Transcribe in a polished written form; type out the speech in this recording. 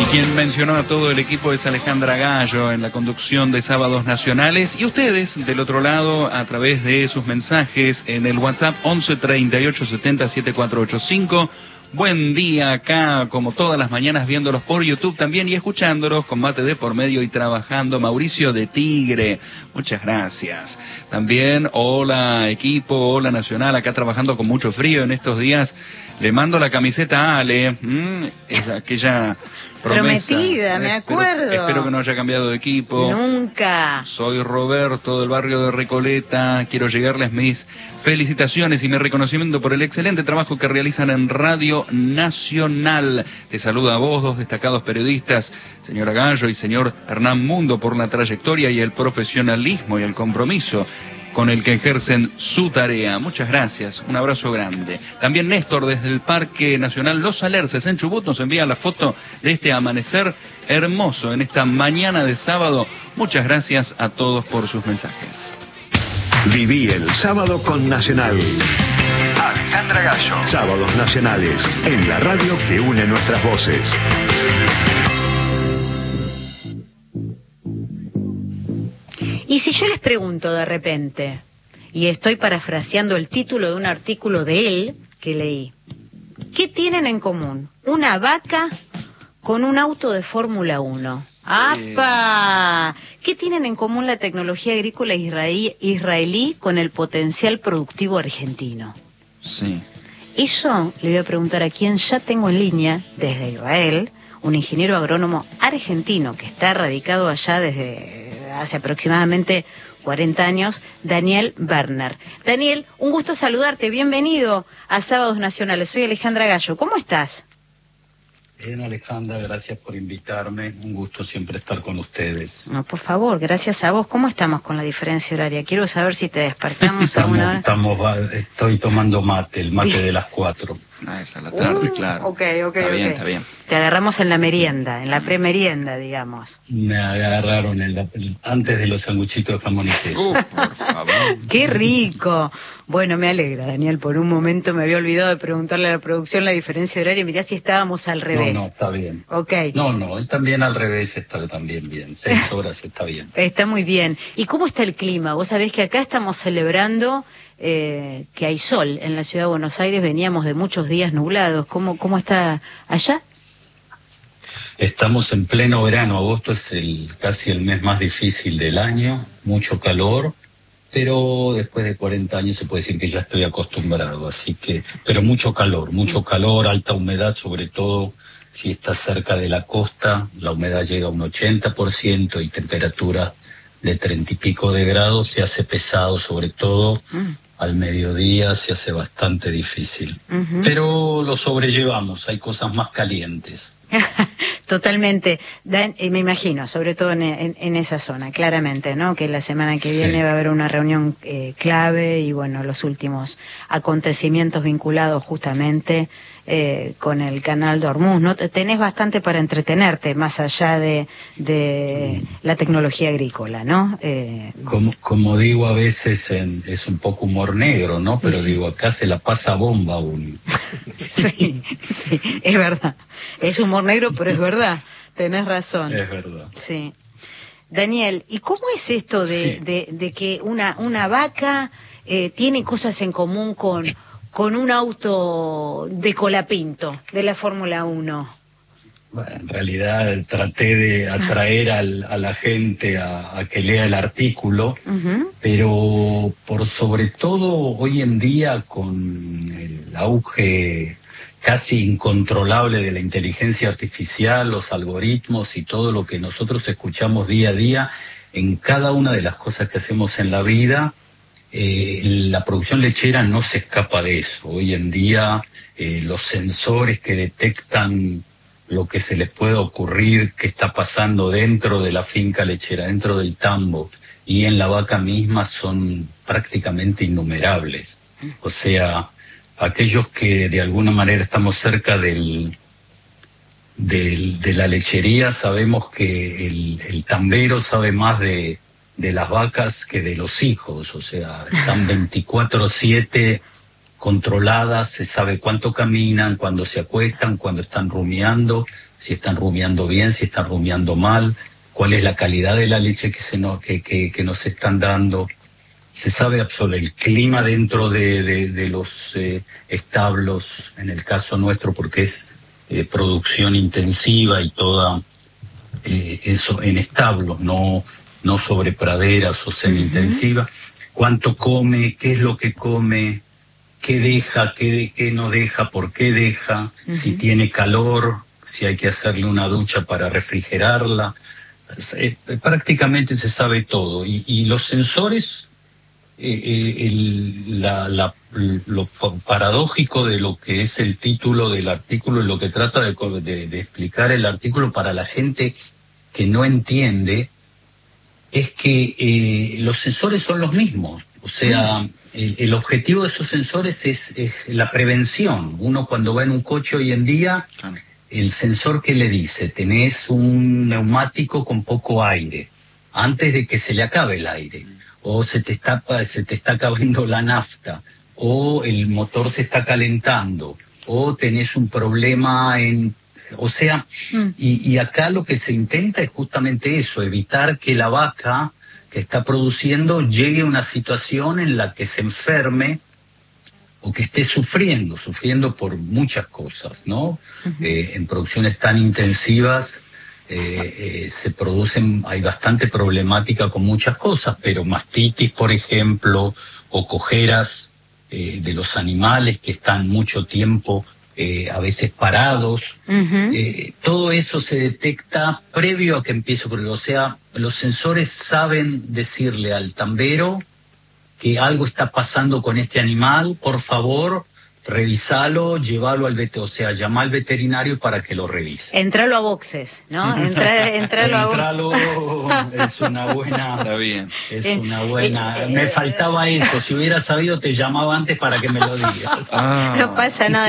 Y quien mencionó a todo el equipo es Alejandra Gallo en la conducción de Sábados Nacionales. Y ustedes, del otro lado, a través de sus mensajes en el WhatsApp 11 38 70 7485. Buen día acá, como todas las mañanas, viéndolos por YouTube también y escuchándolos con mate de por medio y trabajando. Mauricio de Tigre, muchas gracias. También, hola equipo, hola Nacional, acá trabajando con mucho frío en estos días. Le mando la camiseta a Ale, es aquella prometida, me acuerdo. Espero que no haya cambiado de equipo. Nunca. Soy Roberto del barrio de Recoleta. Quiero llegarles mis felicitaciones y mi reconocimiento por el excelente trabajo que realizan en Radio Nacional. Te saluda a vos, dos destacados periodistas, señora Gallo y señor Hernán Mundo, por la trayectoria y el profesionalismo y el compromiso con el que ejercen su tarea. Muchas gracias, un abrazo grande. También Néstor desde el Parque Nacional Los Alerces en Chubut nos envía la foto de este amanecer hermoso en esta mañana de sábado. Muchas gracias a todos por sus mensajes. Viví el sábado con Nacional. Alejandra Gallo. Sábados Nacionales, en la radio que une nuestras voces. Y si yo les pregunto de repente, y estoy parafraseando el título de un artículo de él que leí, ¿qué tienen en común una vaca con un auto de Fórmula 1? ¡Apa! ¿Qué tienen en común la tecnología agrícola israelí con el potencial productivo argentino? Sí. Eso le voy a preguntar a quien ya tengo en línea desde Israel, un ingeniero agrónomo argentino que está radicado allá desde hace aproximadamente 40 años, Daniel Werner. Daniel, un gusto saludarte, bienvenido a Sábados Nacionales. Soy Alejandra Gallo, ¿cómo estás? Bien, Alejandra, gracias por invitarme, un gusto siempre estar con ustedes. No, por favor, gracias a vos. ¿Cómo estamos con la diferencia horaria? Quiero saber si te despertamos alguna vez. Estoy tomando mate, el mate de las 4. Es a la tarde, claro. Ok. Está bien. Te agarramos en la merienda, en la premerienda, digamos. Me agarraron antes de los sanguchitos de jamón y queso. Por favor. ¡Qué rico! Bueno, me alegra, Daniel. Por un momento me había olvidado de preguntarle a la producción la diferencia horaria. Mirá si estábamos al revés. No, está bien. Ok. No, también al revés está también bien. 6 horas está bien. Está muy bien. ¿Y cómo está el clima? Vos sabés que acá estamos celebrando que hay sol en la ciudad de Buenos Aires. Veníamos de muchos días nublados. ¿Cómo está allá? Estamos en pleno verano. Agosto es casi el mes más difícil del año. Mucho calor. Pero después de 40 años se puede decir que ya estoy acostumbrado, así que, pero mucho calor, alta humedad, sobre todo si está cerca de la costa, la humedad llega a un 80% y temperatura de 30 y pico de grados, se hace pesado, sobre todo al mediodía se hace bastante difícil. Pero lo sobrellevamos, hay cosas más calientes. Totalmente, me imagino, sobre todo en esa zona, claramente, ¿no? Que la semana que viene va a haber una reunión clave y bueno, los últimos acontecimientos vinculados justamente con el canal de Hormuz, ¿no? Tenés bastante para entretenerte más allá de la tecnología agrícola, ¿no? Como digo a veces, es un poco humor negro, ¿no? Pero sí. Digo, acá se la pasa bomba aún. Sí, es verdad. Es humor negro, pero es verdad. Tenés razón. Es verdad. Sí. Daniel, ¿y cómo es esto de que una vaca tiene cosas en común con un auto de Colapinto, de la Fórmula 1? Bueno, en realidad traté de atraer a la gente a que lea el artículo, pero por sobre todo hoy en día con el auge casi incontrolable de la inteligencia artificial, los algoritmos y todo lo que nosotros escuchamos día a día en cada una de las cosas que hacemos en la vida, la producción lechera no se escapa de eso. Hoy en día los sensores que detectan lo que se les pueda ocurrir, que está pasando dentro de la finca lechera, dentro del tambo y en la vaca misma son prácticamente innumerables. O sea, aquellos que de alguna manera estamos cerca de la lechería sabemos que el tambero sabe más de las vacas que de los hijos, o sea, están 24/7 controladas, se sabe cuánto caminan, cuándo se acuestan, cuándo están rumiando, si están rumiando bien, si están rumiando mal, cuál es la calidad de la leche que nos están dando. Se sabe absolutamente el clima dentro de los establos, en el caso nuestro, porque es producción intensiva y toda eso en establos, no sobre praderas o semi-intensiva. Cuánto come, qué es lo que come, qué deja, qué no deja, por qué deja, si tiene calor, si hay que hacerle una ducha para refrigerarla. Prácticamente se sabe todo. Y los sensores, lo paradójico de lo que es el título del artículo y lo que trata de explicar el artículo para la gente que no entiende, es que los sensores son los mismos. O sea, el objetivo de esos sensores es la prevención. Uno cuando va en un coche hoy en día, el sensor que le dice, tenés un neumático con poco aire, antes de que se le acabe el aire, o se te está acabando la nafta, o el motor se está calentando, o tenés un problema o sea, y acá lo que se intenta es justamente eso, evitar que la vaca que está produciendo llegue a una situación en la que se enferme o que esté sufriendo por muchas cosas, ¿no? En producciones tan intensivas hay bastante problemática con muchas cosas, pero mastitis, por ejemplo, o cojeras de los animales que están mucho tiempo a veces parados. Todo eso se detecta previo a que empiece a ocurrir. O sea, los sensores saben decirle al tambero que algo está pasando con este animal, por favor, revisalo, llévalo al veterinario, o sea, llama al veterinario para que lo revise. Entralo a boxes, ¿no? Entralo es una buena... Está bien. Es una buena... me faltaba eso, si hubiera sabido te llamaba antes para que me lo digas. No pasa nada.